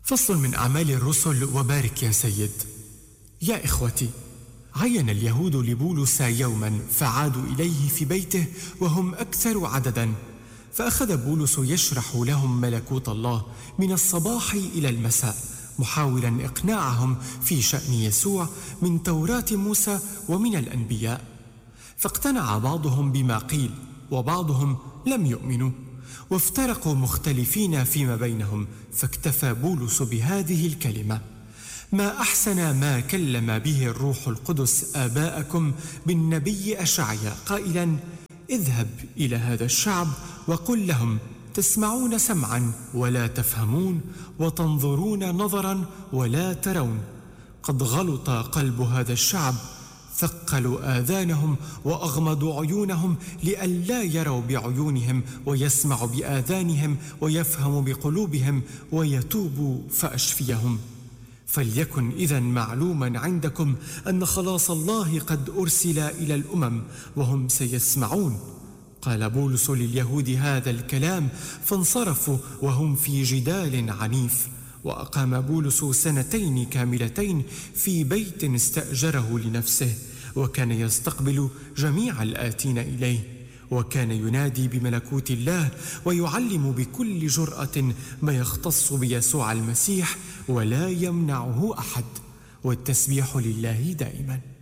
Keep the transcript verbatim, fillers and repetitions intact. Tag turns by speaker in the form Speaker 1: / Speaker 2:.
Speaker 1: فصل من أعمال الرسل وبارك يا سيد. يا إخوتي، عين اليهود لبولس يوما فعادوا إليه في بيته وهم أكثر عددا، فأخذ بولس يشرح لهم ملكوت الله من الصباح إلى المساء، محاولا إقناعهم في شأن يسوع من توراة موسى ومن الأنبياء. فاقتنع بعضهم بما قيل وبعضهم لم يؤمنوا، وافترقوا مختلفين فيما بينهم. فاكتفى بولس بهذه الكلمة: ما أحسن ما كلم به الروح القدس آباءكم بالنبي أشعياء قائلا: اذهب إلى هذا الشعب وقل لهم: تسمعون سمعا ولا تفهمون، وتنظرون نظرا ولا ترون. قد غلط قلب هذا الشعب، ثقلوا آذانهم وأغمضوا عيونهم لئلا يروا بعيونهم ويسمعوا بآذانهم ويفهموا بقلوبهم ويتوبوا فأشفيهم. فليكن إذن معلوما عندكم أن خلاص الله قد أرسل إلى الأمم وهم سيسمعون. قال بولس لليهود هذا الكلام فانصرفوا وهم في جدال عنيف. وأقام بولس سنتين كاملتين في بيت استأجره لنفسه، وكان يستقبل جميع الآتين إليه، وكان ينادي بملكوت الله ويعلم بكل جرأة ما يختص بيسوع المسيح، ولا يمنعه أحد، والتسبيح لله دائما.